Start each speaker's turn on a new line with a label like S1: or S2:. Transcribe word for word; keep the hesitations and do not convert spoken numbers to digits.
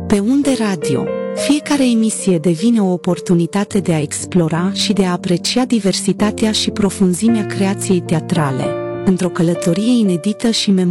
S1: Pe Unde Radio, fiecare emisie devine o oportunitate de a explora și de a aprecia diversitatea și profunzimea creației teatrale, într-o călătorie inedită și memorabilă.